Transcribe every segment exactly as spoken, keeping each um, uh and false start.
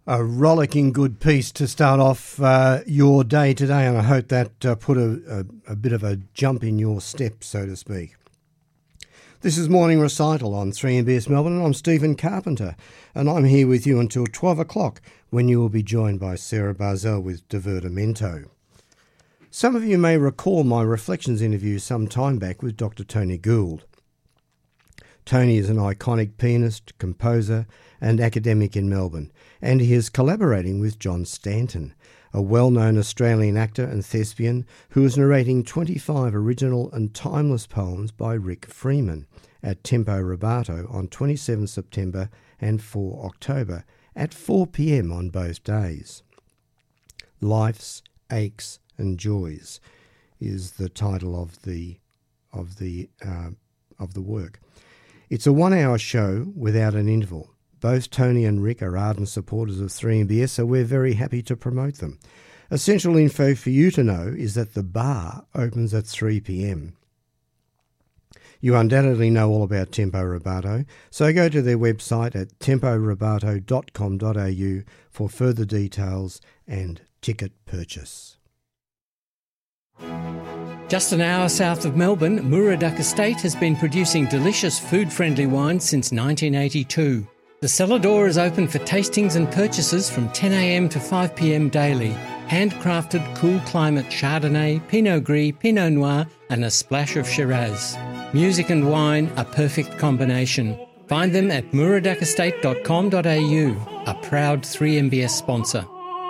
A rollicking good piece to start off uh, your day today, and I hope that uh, put a, a, a bit of a jump in your step, so to speak. This is Morning Recital on three M B S Melbourne, and I'm Stephen Carpenter, and I'm here with you until twelve o'clock, when you will be joined by Sarah Barzell with Divertimento. Some of you may recall my Reflections interview some time back with Doctor Tony Gould. Tony is an iconic pianist, composer and academic in Melbourne, and he is collaborating with John Stanton, a well-known Australian actor and thespian who is narrating twenty-five original and timeless poems by Rick Freeman at Tempo Rubato on the twenty-seventh of September and the fourth of October at four p.m. on both days. Life's Aches and Joys is the title of the of the uh, of the work. It's a one-hour show without an interval. Both Tony and Rick are ardent supporters of three M B S, so we're very happy to promote them. Essential info for you to know is that the bar opens at three p.m. You undoubtedly know all about Tempo Rubato, so go to their website at tempo rubato dot com dot a u for further details and ticket purchase. Just an hour south of Melbourne, Muraduck Estate has been producing delicious food-friendly wines since nineteen eighty-two. The cellar door is open for tastings and purchases from ten a.m. to five p.m. daily. Handcrafted cool climate Chardonnay, Pinot Gris, Pinot Noir and a splash of Shiraz. Music and wine, a perfect combination. Find them at muraduck estate dot com dot a u, a proud three M B S sponsor.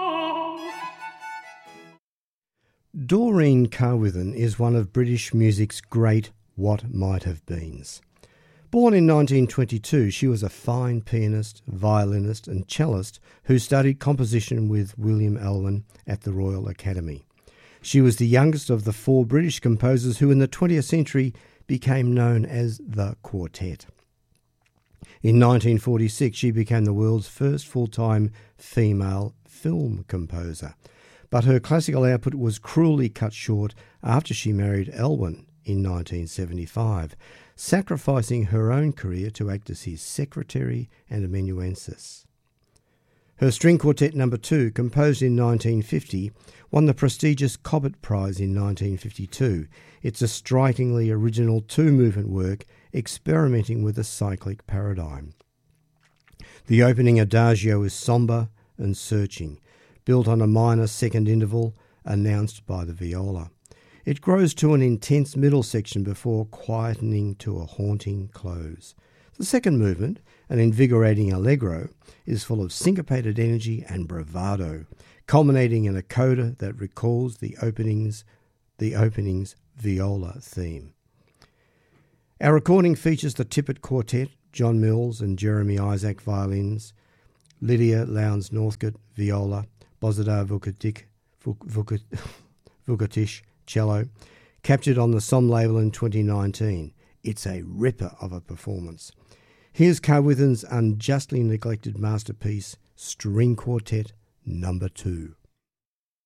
Doreen Carwithen is one of British music's great what might have beens. Born in nineteen twenty-two, she was a fine pianist, violinist and cellist who studied composition with William Elwyn at the Royal Academy. She was the youngest of the four British composers who in the twentieth century became known as the Quartet. In nineteen forty-six, she became the world's first full-time female film composer, but her classical output was cruelly cut short after she married Elwyn in nineteen seventy-five, sacrificing her own career to act as his secretary and amanuensis. Her string quartet number two, composed in nineteen fifty, won the prestigious Cobbett Prize in nineteen fifty-two. It's a strikingly original two-movement work experimenting with a cyclic paradigm. The opening adagio is sombre and searching, built on a minor second interval announced by the viola. It grows to an intense middle section before quietening to a haunting close. The second movement, an invigorating allegro, is full of syncopated energy and bravado, culminating in a coda that recalls the opening's, the opening's viola theme. Our recording features the Tippett Quartet, John Mills and Jeremy Isaac violins, Lydia Lowndes Northcote viola, Bozidar Vukotic, Vuk, Vukotic cello, captured on the Som label in twenty nineteen. It's a ripper of a performance. Here's Carwithen's unjustly neglected masterpiece, String Quartet number two.